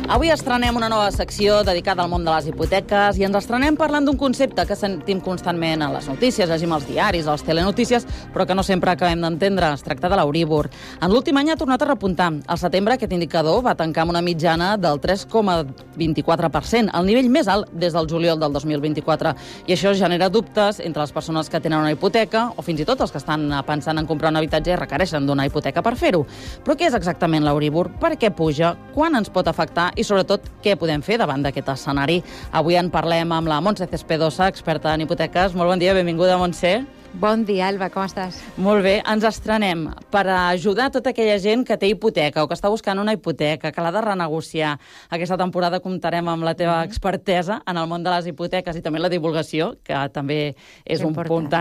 Avui estrenem una nova secció dedicada al món de les hipoteques i ens estrenem parlant d'un concepte que sentim constantment a les notícies, llegim als diaris, a les telenotícies, però que no sempre acabem d'entendre. Es tracta de l'Euríbor. En l'últim any ha tornat a repuntar. Al setembre aquest indicador va tancar amb una mitjana del 3,24%, el nivell més alt des del juliol del 2024. I això genera dubtes entre les persones que tenen una hipoteca o fins i tot els que estan pensant en comprar un habitatge i requereixen d'una hipoteca per fer-ho. Però què és exactament l'Euríbor? Per què puja? Quan ens pot afectar? I sobretot, què podem fer davant d'aquest escenari? Avui en parlem amb la Montse Cespedosa, experta en hipoteques. Molt bon dia, benvinguda, Montse. Bon dia, Alba, com estàs? Molt bé, ens estrenem per ajudar tota aquella gent que té hipoteca o que està buscant una hipoteca, que l'ha de renegociar. Aquesta temporada comptarem amb la teva expertesa en el món de les hipoteques i també la divulgació, que també és un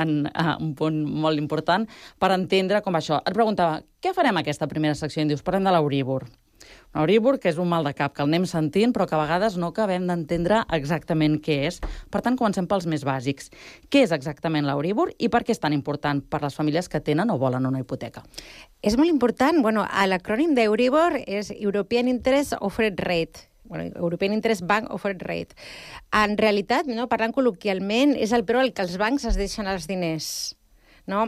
punt molt important, per entendre com això. Et preguntava, què farem aquesta primera secció? I dius, parlem de l'Euríbor. L'Euríbor, que és un mal de cap, que el anem sentint, però que a vegades no acabem d'entendre exactament què és. Per tant, comencem pels més bàsics. Què és exactament l'Euríbor i per què és tan important per les famílies que tenen o volen una hipoteca? És molt important. L'acrònim d'Euríbor és European Interest Offered Rate. European Interest Bank Offered Rate. En realitat, parlant col·loquialment, és el preu al que els bancs es deixen els diners. No?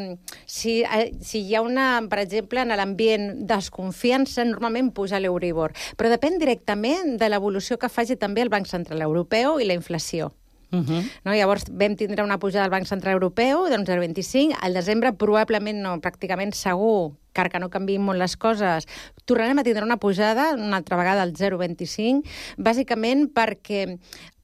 Si hi ha per exemple, en l'ambient desconfiança, normalment puja l'Euríbor. Però depèn directament de l'evolució que faci també el Banc Central Europeu i la inflació. No? Llavors vam tindre una pujada del Banc Central Europeu d'un 0,25. Al desembre probablement no, pràcticament segur, car que no canviïn molt les coses, tornarem a tindre una pujada una altra vegada al 0,25, bàsicament perquè,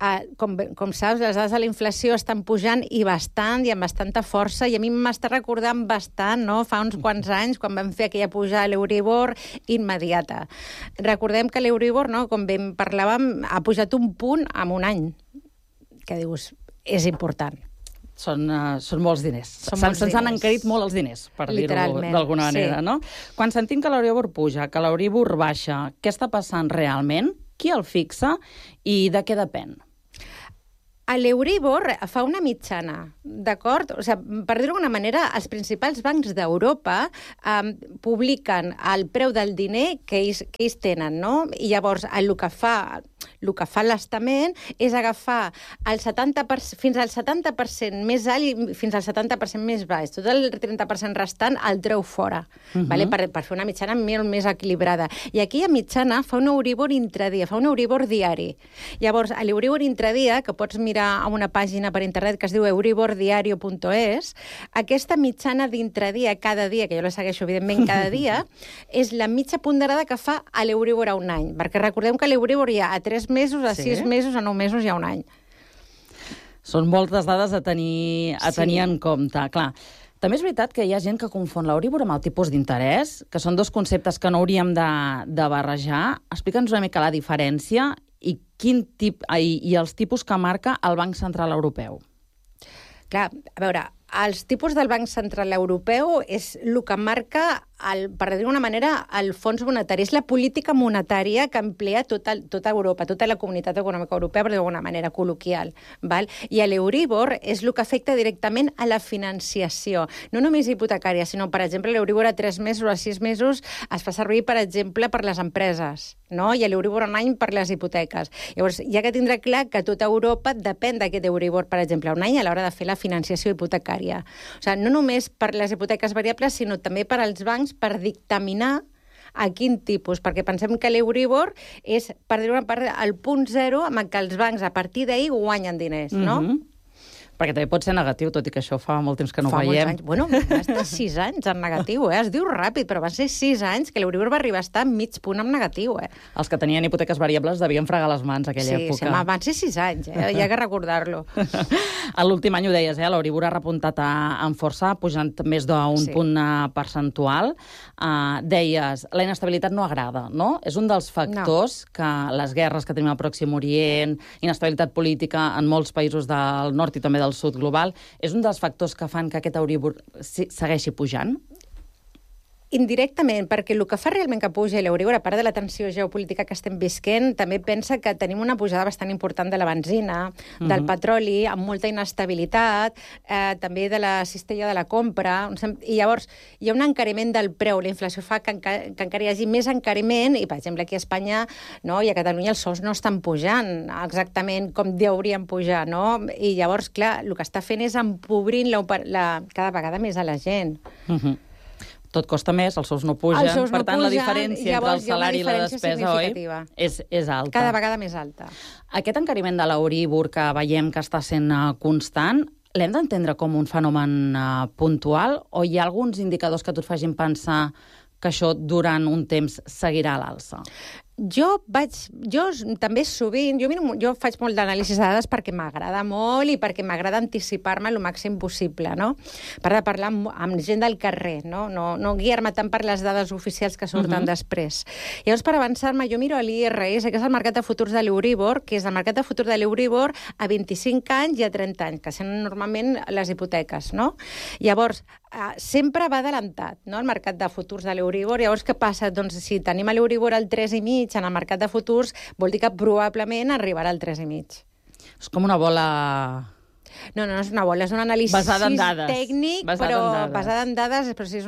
com saps, les dades de la inflació estan pujant i amb bastanta força, i a mi m'està recordant bastant, no?, fa uns quants anys, quan vam fer aquella pujada a l'Euríbor immediata. Recordem que l'Euríbor, no?, com ben parlàvem, ha pujat un punt en un any, que dius, és important. Són molts diners. Se'ns han encarit molt els diners, per dir-ho d'alguna manera, no? Quan sentim que l'Euríbor puja, que l'Euríbor baixa, què està passant realment? Qui el fixa i de què depèn? L'Euríbor fa una mitjana, d'acord? O sigui, per dir-ho d'alguna manera, els principals bancs d'Europa publiquen el preu del diner que ells tenen, no? I llavors el que fa l'estament és agafar fins al 70% més alt i fins al 70% més baix. Tot el 30% restant el treu fora, per fer una mitjana molt més equilibrada. I aquella mitjana fa un Euríbor intradia, fa un Euríbor diari. Llavors, a l'Euríbor intradia, que pots mirar a una pàgina per internet que es diu euribordiario.es, aquesta mitjana d'intradia cada dia, que jo la segueixo evidentment cada dia, és la mitja ponderada que fa a l'Euríbor a un any. Perquè recordem que l'Euríbor hi ha a 3 mesos, a 6 mesos, a 9 mesos i a un any. Són moltes dades a tenir en compte. Clar, també és veritat que hi ha gent que confon l'Euríbor amb el tipus d'interès, que són dos conceptes que no hauríem de barrejar. Explica'ns una mica la diferència i els tipus que marca el Banc Central Europeu. Clar, a veure, els tipus del Banc Central Europeu és el que marca, per dir d'una manera, el fons monetari. És la política monetària que emplea tota Europa, tota la comunitat econòmica europea, per dir d'alguna manera col·loquial. Val? I l'Euríbor és el que afecta directament a la financiació. No només hipotecària, sinó, per exemple, l'Euríbor a 3 mesos o a 6 mesos es fa servir, per exemple, per les empreses, no? I l'Euríbor a un any per les hipoteques. Llavors, hi ha que tindre clar que tota Europa depèn d'aquest Euríbor, per exemple, a un any a l'hora de fer la financiació hipotecària. O sigui, no només per les hipoteques variables, sinó també per als bancs per dictaminar a quin tipus, perquè pensem que l'Euríbor és, per dir una part, el punt zero amb què els bancs a partir d'ahir guanyen diners, no? Perquè també pot ser negatiu, tot i que això fa molt temps que no ho veiem. Fa molts anys. Bueno, va estar 6 anys en negatiu, Es diu ràpid, però van ser 6 anys que l'Euríbor va arribar a estar mig punt en negatiu, Els que tenien hipoteques variables devien fregar les mans aquella època. Sí, van ser 6 anys, Hi ha que recordar-lo. A l'últim any ho deies, l'Euríbor ha repuntat amb força, pujant més d'un punt percentual. Deies, la inestabilitat no agrada, no? És un dels factors que les guerres que tenim al Pròxim Orient, inestabilitat política en molts països del nord i també del sud global, és un dels factors que fan que aquest Euríbor segueixi pujant? Indirectament, perquè el que fa realment que puja l'Euríbor, a part de la tensió geopolítica que estem visquent, també pensa que tenim una pujada bastant important de la benzina, del petroli, amb molta inestabilitat, també de la cistella de la compra, i llavors hi ha un encariment del preu. La inflació fa que encara hi hagi més encariment, i per exemple aquí a Espanya i a Catalunya els sous no estan pujant exactament com haurien pujar, no? I llavors, clar, el que està fent és empobrint cada vegada més a la gent. Tot costa més, els sous no pugen, per tant la diferència entre el salari i la despesa, oi? És alta. Cada vegada més alta. Aquest encariment de l'Euríbor que veiem que està sent constant, l'hem d'entendre com un fenomen puntual o hi ha alguns indicadors que et facin pensar que això durant un temps seguirà a l'alça? Jo també sovint, jo faig molt d'anàlisi de dades perquè m'agrada molt i perquè m'agrada anticipar-me el màxim possible, no? Per de parlar amb gent del carrer, no guiar-me tant per les dades oficials que surten després. Llavors, per avançar-me, jo miro l'IRS, que és el mercat de futurs de l'Euríbor, que és el mercat de futur de l'Euríbor a 25 anys i a 30 anys, que són normalment les hipoteques, no? Llavors, sempre va adelantat, no?, el mercat de futurs de l'Euríbor. Llavors, què passa? Doncs si tenim l'Euríbor al 3,5 en el mercat de futurs, vol dir que probablement arribarà al 3,5. És com una bola... No és una bola, és un anàlisi tècnic, basada en dades, però sí,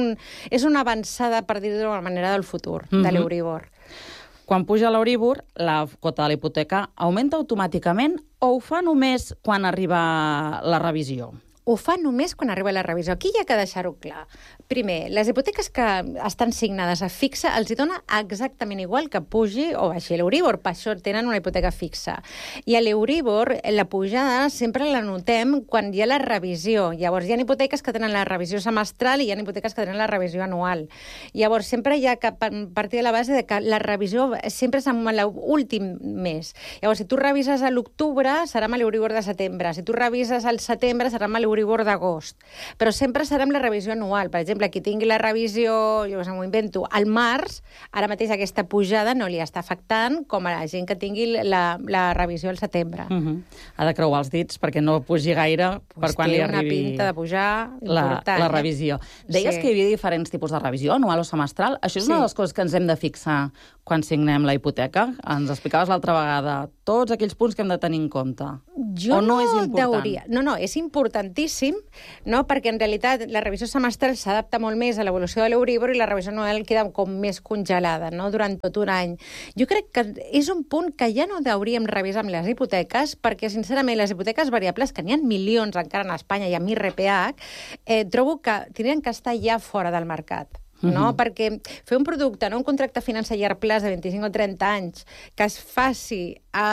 és una avançada, per dir-ho d'una manera, del futur, de l'Euríbor. Quan puja l'Euríbor, la quota de la hipoteca augmenta automàticament o ho fa només quan arriba la revisió? Ho fa només quan arriba la revisió. Aquí hi ha que deixar-ho clar. Primer, les hipoteques que estan signades a fixa els hi dona exactament igual que pugi o baixi l'Euríbor, per això tenen una hipoteca fixa. I a l'Euríbor, la pujada sempre la notem quan hi ha la revisió. Llavors, hi ha hipoteques que tenen la revisió semestral i hi ha hipoteques que tenen la revisió anual. Llavors, sempre hi ha que partir de la base de que la revisió sempre és en l'últim mes. Llavors, si tu revises a l'octubre, serà amb l'Euríbor de setembre. Si tu revises al setembre, serà amb l'Euríbor d'agost. Però sempre serà amb la revisió anual. Per exemple, qui tingui la revisió, jo m'ho invento, al març, ara mateix aquesta pujada no li està afectant com a la gent que tingui la revisió al setembre. Ha de creuar els dits perquè no pugi gaire per quan li arribi... Té una pinta de pujar important. La revisió. Deies que hi havia diferents tipus de revisió, anual o semestral. Això és una de les coses que ens hem de fixar quan signem la hipoteca. Ens explicaves l'altra vegada tots aquells punts que hem de tenir en compte. O no és important? No, és importantíssim, no? Perquè en realitat la revisió semestral s'adapta molt més a l'evolució de l'Euríbor i la revisió anual queda com més congelada, no?, durant tot un any. Jo crec que és un punt que ja no hauríem revisar amb les hipoteques perquè, sincerament, les hipoteques variables, que n'hi ha milions encara en Espanya i amb IRPH, trobo que tindrien que estar ja fora del mercat. No? Perquè fer un producte, un contracte financer a llarg plaç de 25 o 30 anys que es faci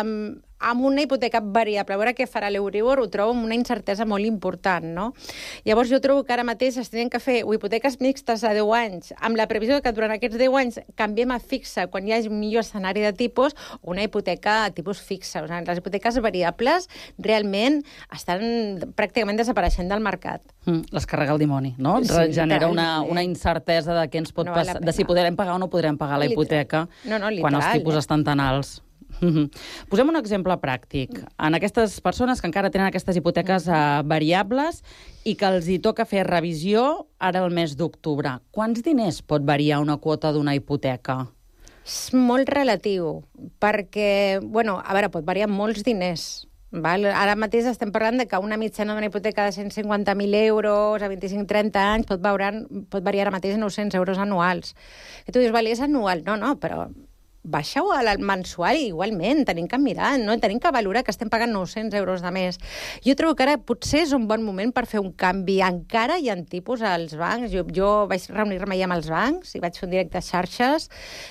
amb una hipoteca variable, a veure què farà l'Euríbor, ho trobo amb una incertesa molt important, no? Llavors jo trobo que ara mateix es tenen que fer hipoteques mixtes a 10 anys, amb la previsió que durant aquests 10 anys canviem a fixa quan hi hagi un millor escenari de tipus, o una hipoteca a tipus fixa. O sigui, les hipoteques variables realment estan pràcticament desapareixent del mercat. Les carrega el dimoni, no? Sí, genera una incertesa de què ens pot passar, de si podrem pagar o no podrem pagar la hipoteca quan els tipus estan tan alts. Posem un exemple pràctic. En aquestes persones que encara tenen aquestes hipoteques variables i que els hi toca fer revisió ara el mes d'octubre, quants diners pot variar una quota d'una hipoteca? És molt relatiu, perquè, pot variar molts diners. Val? Ara mateix estem parlant de que una mitjana d'una hipoteca de 150.000 euros a 25-30 anys pot variar ara mateix 900 euros anuals. I tu dius, és anual? No, però baixa-ho al mensual igualment, tenim que mirar, no? Tenim que valorar que estem pagant 900 euros de més. Jo trobo que ara potser és un bon moment per fer un canvi. Encara hi ha tipus als bancs. Jo vaig reunir-me ja amb els bancs i vaig fer un directe a xarxes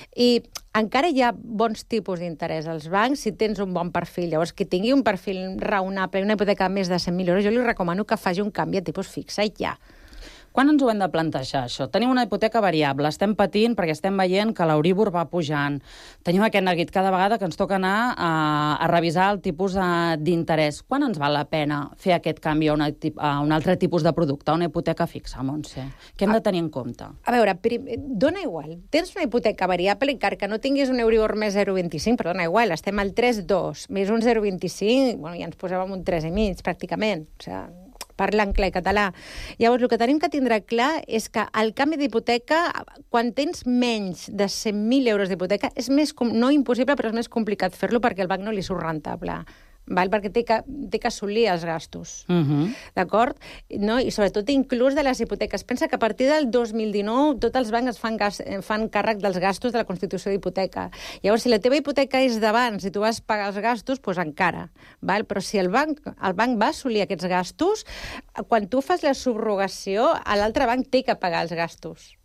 i encara hi ha bons tipus d'interès als bancs si tens un bon perfil. Llavors, qui tingui un perfil raonable i una hipoteca de més de 100.000 euros, jo li recomano que faci un canvi a tipus fixa i ja. Quan ens ho hem de plantejar, això? Tenim una hipoteca variable, estem patint perquè estem veient que l'Euríbor va pujant. Tenim aquest neguit cada vegada que ens toca anar a revisar el tipus d'interès. Quan ens val la pena fer aquest canvi a un altre tipus de producte, a una hipoteca fixa, Montse? Què hem de tenir en compte? A veure, dona igual. Tens una hipoteca variable, encara que no tinguis un Euríbor més 0,25, però dona igual, estem al 3,2, més un 0,25, ja ens posem amb un 3,5, pràcticament. O sigui, parlant clar i català. Llavors, el que tenim que tindre clar és que el canvi d'hipoteca, quan tens menys de 100.000 euros d'hipoteca, és més, no impossible, però és més complicat fer-lo perquè el banc no li surt rentable. Val? Perquè té que assolir els gastos. D'acord? No? I sobretot inclús de les hipoteques. Pensa que a partir del 2019 tots els bancs fan càrrec dels gastos de la constitució d'hipoteca. Llavors, si la teva hipoteca és d'abans i tu vas pagar els gastos, doncs encara. Val? Però si el banc va assolir aquests gastos, quan tu fas la subrogació, l'altre banc té que pagar els gastos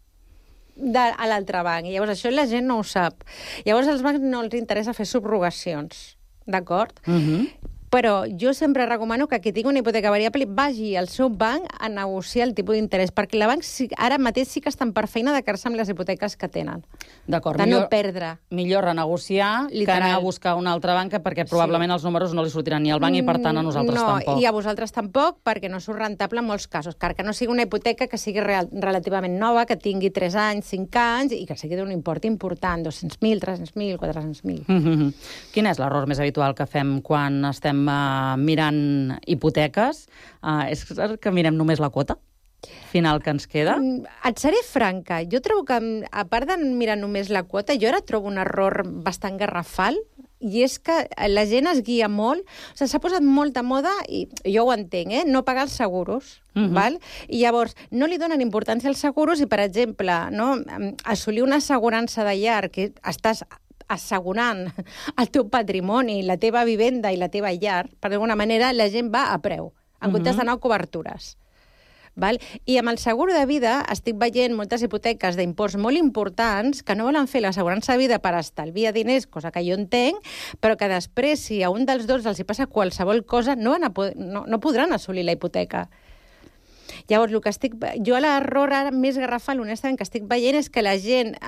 a l'altre banc. I llavors això la gent no ho sap. Llavors als bancs no els interessa fer subrogacions. D'acord? Però jo sempre recomano que qui tingui una hipoteca variable vagi al seu banc a negociar el tipus d'interès, perquè els bancs ara mateix sí que estan per feina de quedar-se amb les hipoteques que tenen. D'acord. De no perdre. Millor renegociar que anar a buscar una altra banca, perquè probablement els números no li sortiran ni al banc i, per tant, a nosaltres tampoc. No, i a vosaltres tampoc, perquè no surt rentable en molts casos. Que no sigui una hipoteca que sigui relativament nova, que tingui 3 anys, 5 anys, i que sigui d'un import important, 200.000, 300.000, 400.000. Quin és l'error més habitual que fem quan estem mirant hipoteques? És que mirem només la quota final que ens queda? Et seré franca. Jo trobo que, a part de mirar només la quota, jo ara trobo un error bastant garrafal, i és que la gent es guia molt. O sigui, s'ha posat molta moda, i jo ho entenc, no pagar els seguros. Val? I llavors, no li donen importància als seguros i, per exemple, assolir una assegurança de llar que estàs assegurant el teu patrimoni, la teva vivenda i la teva llar, per d'alguna manera la gent va a preu, en comptes d'anar a cobertures. Val? I amb el seguro de vida estic veient moltes hipoteques d'imports molt importants que no volen fer l'assegurança de vida per estalviar diners, cosa que jo entenc, però que després, si a un dels dos els hi passa qualsevol cosa, no podran assolir la hipoteca. Llavors, jo l'error ara més garrafal, honestament, que estic veient és que la gent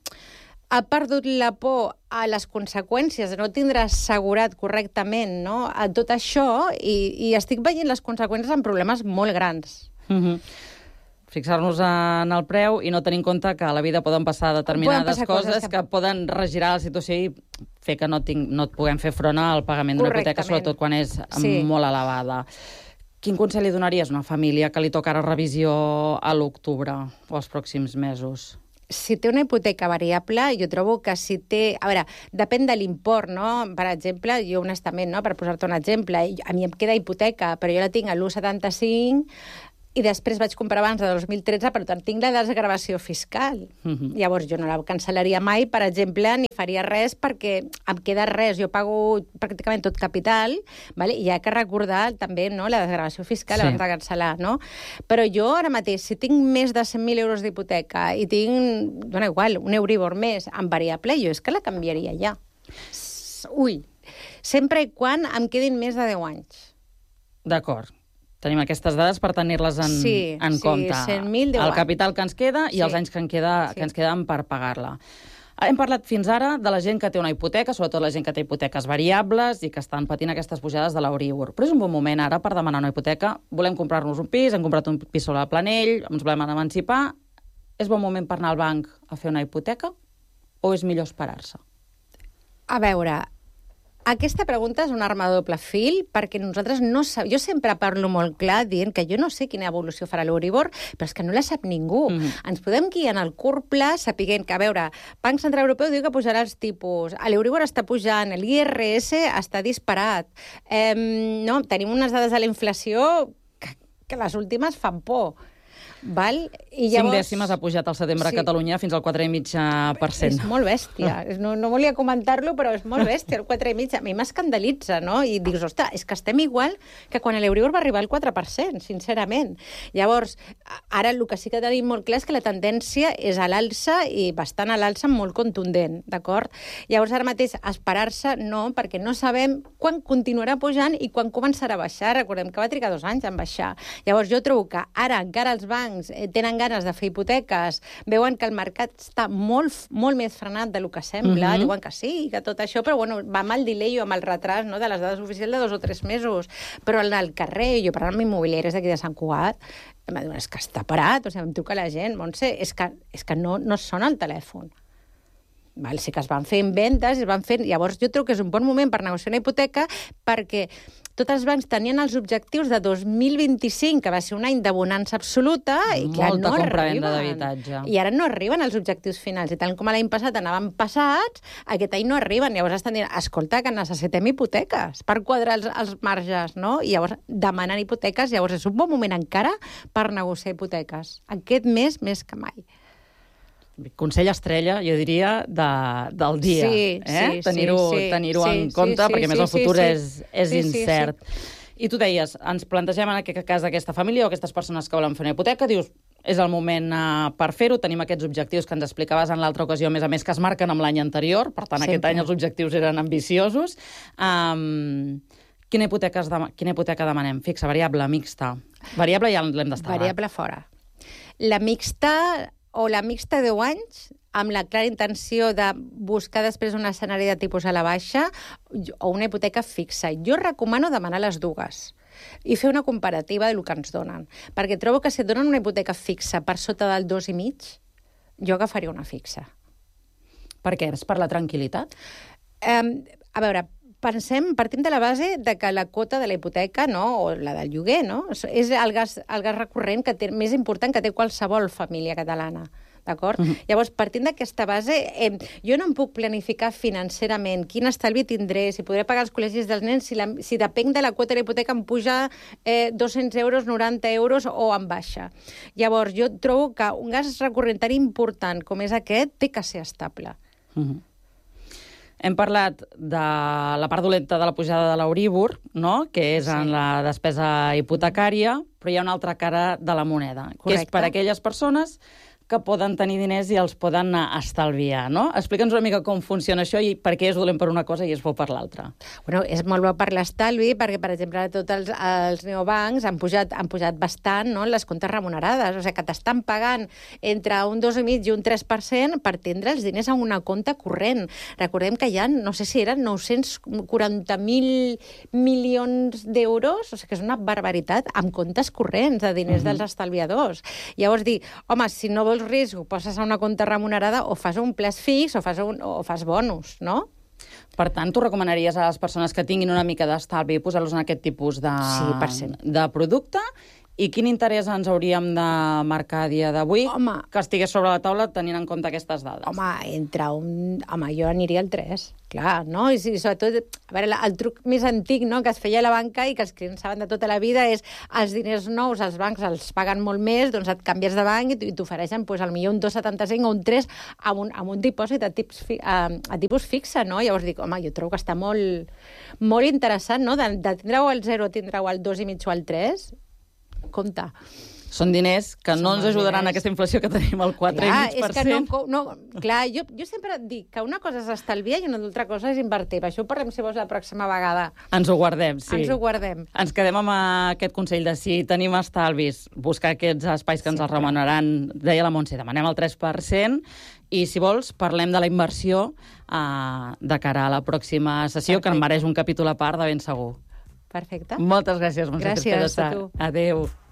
ha perdut la por a les conseqüències de no tindre assegurat correctament a tot això, i estic veient les conseqüències amb problemes molt grans. Fixar-nos en el preu i no tenir en compte que a la vida poden passar determinades coses que poden regirar la situació i fer que no et puguem fer front al pagament d'una hipoteca, sobretot quan és molt elevada. Quin consell li donaries a una família que li toca ara revisió a l'octubre o els pròxims mesos? Si té una hipoteca variable, jo trobo que si té... A veure, depèn de l'import, no? Per exemple, jo honestament, per posar-te un exemple, a mi em queda hipoteca, però jo la tinc a l'1,75 i després vaig comprar abans de 2013, per tant, tinc la desgravació fiscal. Llavors, jo no la cancel·laria mai, per exemple, ni faria res perquè em queda res. Jo pago pràcticament tot capital, vale? I hi ha que recordar també la desgravació fiscal abans de cancel·lar, no? Però jo ara mateix, si tinc més de 100.000 euros d'hipoteca i tinc, dona igual, un Euribor més en variable, jo és que la canviaria ja. Sempre i quan em quedin més de 10 anys. D'acord. Tenim aquestes dades per tenir-les en compte. 100.000, el capital que ens queda i els anys que ens queden per pagar-la. Hem parlat fins ara de la gent que té una hipoteca, sobretot la gent que té hipoteques variables i que estan patint aquestes pujades de l'Euribor. Però és un bon moment ara per demanar una hipoteca. Volem comprar-nos un pis, hem comprat un pis sobre el Planell, ens volem emancipar. És bon moment per anar al banc a fer una hipoteca o és millor esperar-se? A veure, aquesta pregunta és una arma de doble fil, perquè nosaltres no sabem... Jo sempre parlo molt clar dient que jo no sé quina evolució farà l'Euribor, però és que no la sap ningú. Ens podem guiar en el curt pla sapiguent que, a veure, Banc Central Europeu diu que pujarà els tipus, l'Euribor està pujant, l'IRS està disparat, tenim unes dades de la inflació que les últimes fan por. Val? I llavors... 5 dècimes ha pujat al setembre a Catalunya fins al 4,5%. És molt bèstia. No volia comentar-lo, però és molt bèstia, el 4,5%. A mi m'escandalitza, no? I dius, ostres, és que estem igual que quan l'Euribor va arribar al 4%, sincerament. Llavors, ara el que sí que tenim molt clar és que la tendència és a l'alça i bastant a l'alça molt contundent, d'acord? Llavors, ara mateix, esperar-se no, perquè no sabem quan continuarà pujant i quan començarà a baixar. Recordem que va trigar 2 anys en baixar. Llavors, jo trobo que ara encara els bancs tenen ganes de fer hipoteques, veuen que el mercat està molt més frenat del que sembla, diuen que sí, que tot això, però bueno, va amb el delay o amb el retras de les dades oficials de 2 o 3 mesos. Però al carrer, jo parlant amb immobiliàries d'aquí de Sant Cugat, em va dir, és que està parat, o sigui, em truca la gent, Montse, és que no sona el telèfon. Val? Sí que es van fent vendes, llavors jo trobo que és un bon moment per negociar una hipoteca perquè tots els bancs tenien els objectius de 2025, que va ser un any de bonança absoluta, i que Molta no compra-venda arriben. d'habitatge. I ara no arriben als objectius finals. I tal com l'any passat anaven passats, aquest any no arriben. Llavors estan dient, escolta, que necessitem hipoteques per quadrar els marges, no? I llavors demanen hipoteques, llavors és un bon moment encara per negociar hipoteques. Aquest mes, més que mai. Consell estrella, jo diria, del dia. Tenir-ho en compte, perquè més el futur és incert. I tu deies, ens plantegem en aquest cas aquesta família o aquestes persones que volen fer una hipoteca, dius, és el moment per fer-ho, tenim aquests objectius que ens explicaves en l'altra ocasió, a més que es marquen amb l'any anterior, per tant, aquest any els objectius eren ambiciosos. Quina hipoteca demanem? Fixa, variable, mixta. Variable ja l'hem d'estar. Variable fora. La mixta o la mixta 10 anys, amb la clara intenció de buscar després un escenari de tipus a la baixa o una hipoteca fixa. Jo recomano demanar les dues i fer una comparativa del que ens donen. Perquè trobo que si et donen una hipoteca fixa per sota del 2,5, jo agafaria una fixa. Per què? És per la tranquil·litat? A veure, partim de la base de que la quota de la hipoteca, no, o la del lloguer, no, és el gas recurrent més important que té qualsevol família catalana. D'acord? Llavors, partint d'aquesta base, jo no em puc planificar financerament quin estalvi tindré, si podré pagar els col·legis dels nens, si depenc de la quota de la hipoteca em puja 200 euros, 90 euros o em baixa. Llavors, jo trobo que un gas recurrent tan important com és aquest té que ser estable. Hem parlat de la part dolenta de la pujada de l'Euríbor, no? Que és en la despesa hipotecària, però hi ha una altra cara de la moneda, que és per a aquelles persones que poden tenir diners i els poden estalviar, no? Explica'ns una mica com funciona això i per què és dolent per una cosa i és bo per l'altra. Bueno, és molt bo per l'estalvi perquè, per exemple, tots els neobancs han pujat bastant, no?, les comptes remunerades. O sigui, que t'estan pagant entre un 2,5 i un 3% per tindre els diners a una compte corrent. Recordem que hi ha, no sé si eren 940.000 milions d'euros, o sigui que és una barbaritat, amb comptes corrents de diners dels estalviadors. Llavors dir, home, si no vols risc, ho poses a una compte remunerada o fas un plaç fix o fas bonus, no? Per tant, tu recomanaries a les persones que tinguin una mica d'estalvi posar-los en aquest tipus de producte? I quin interès ens hauríem de marcar a dia d'avui que estigués sobre la taula tenint en compte aquestes dades? Home, jo aniria al 3, clar, no? I sobretot, a veure, el truc més antic, no?, que es feia a la banca i que els clients saben de tota la vida és els diners nous, els bancs els paguen molt més, doncs et canvies de banc i t'ofereixen potser un 2,75 o un 3 amb un dipòsit a tipus fixe, no? Llavors dic, home, jo trobo que està molt, molt interessant, no?, de tindre-ho al 0 o tindre-ho al 2,5 o al 3, compte. Són diners que no ens ajudaran a aquesta inflació que tenim al 4,5%. És que clar, jo sempre dic que una cosa és estalviar i una altra cosa és invertir. Per això ho parlem, si vols, la pròxima vegada. Ens ho guardem, sí. Ens ho guardem. Ens quedem amb aquest consell de si tenim estalvis, buscar aquests espais que ens els remuneraran, deia la Montse, demanem el 3%, i si vols, parlem de la inversió de cara a la pròxima sessió, que en mereix un capítol a part de ben segur. Perfecte. Moltes gràcies, Montse. Gràcies a tu. Adéu.